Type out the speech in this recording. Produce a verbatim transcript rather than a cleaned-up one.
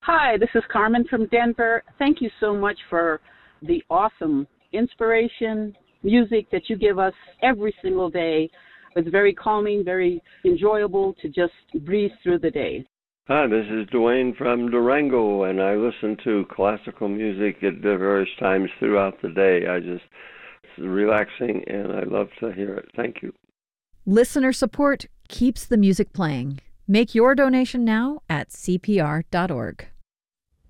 Hi, this is Carmen from Denver. Thank you so much for the awesome inspiration, music that you give us every single day. It's very calming, very enjoyable to just breeze through the day. Hi, this is Dwayne from Durango, and I listen to classical music at various times throughout the day. I just, it's relaxing, and I love to hear it. Thank you. Listener support keeps the music playing. Make your donation now at C P R dot org.